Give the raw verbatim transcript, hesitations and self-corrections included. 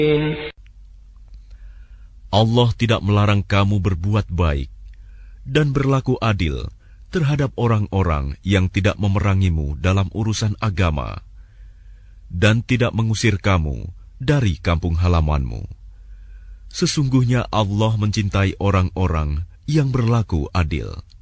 Allah tidak melarang kamu berbuat baik dan berlaku adil terhadap orang-orang yang tidak memerangimu dalam urusan agama dan tidak mengusir kamu dari kampung halamanmu. Sesungguhnya Allah mencintai orang-orang yang berlaku adil.